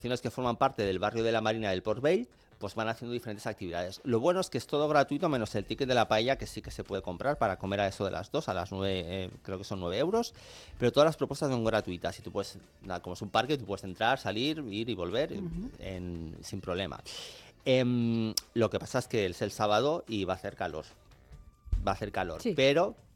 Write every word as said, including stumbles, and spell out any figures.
que forman parte del barrio de la Marina del Port Vell, pues van haciendo diferentes actividades. Lo bueno es que es todo gratuito, menos el ticket de la paella, que sí que se puede comprar para comer a eso de las dos, a las nueve, eh, creo que son nueve euros, pero todas las propuestas son gratuitas y tú puedes, nada, como es un parque, tú puedes entrar, salir, ir y volver Ujú. en, sin problema. Em, lo que pasa es que es el sábado y va a hacer calor. Va a hacer calor, Sí. pero